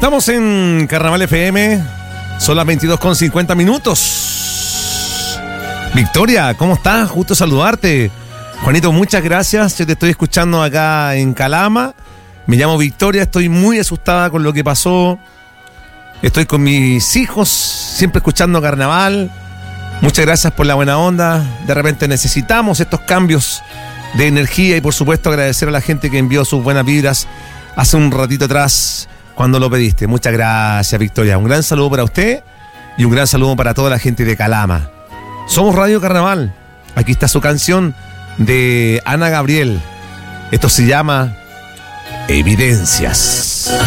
Estamos en Carnaval FM, son las 22:50. Victoria, ¿cómo estás? Justo saludarte. Juanito, muchas gracias. Yo te estoy escuchando acá en Calama. Me llamo Victoria, estoy muy asustada con lo que pasó. Estoy con mis hijos, siempre escuchando Carnaval. Muchas gracias por la buena onda. De repente necesitamos estos cambios de energía y por supuesto agradecer a la gente que envió sus buenas vibras hace un ratito atrás cuando lo pediste. Muchas gracias, Victoria. Un gran saludo para usted y un gran saludo para toda la gente de Calama. Somos Radio Carnaval. Aquí está su canción de Ana Gabriel. Esto se llama Evidencias.